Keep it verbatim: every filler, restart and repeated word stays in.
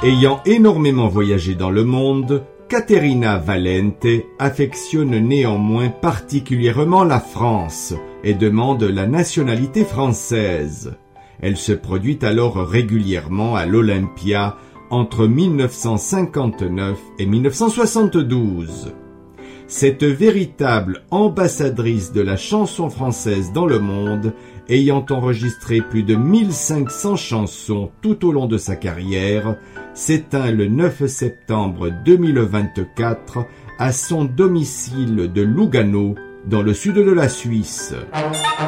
Ayant énormément voyagé dans le monde, Caterina Valente affectionne néanmoins particulièrement la France et demande la nationalité française. Elle se produit alors régulièrement à l'Olympia entre mille neuf cent cinquante-neuf et mille neuf cent soixante-douze. Cette véritable ambassadrice de la chanson française dans le monde, ayant enregistré plus de mille cinq cents chansons tout au long de sa carrière, s'éteint le neuf septembre deux mille vingt-quatre à son domicile de Lugano, dans le sud de la Suisse.